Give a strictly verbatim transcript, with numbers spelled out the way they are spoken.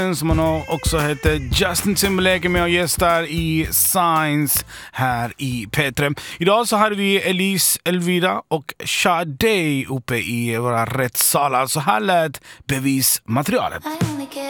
som han också heter Justin Timberlake med och gästar i Science här i P tre. Idag så hade vi Elise, Elvira och Sade uppe i våra rättssalar. Så här lät bevismaterialet.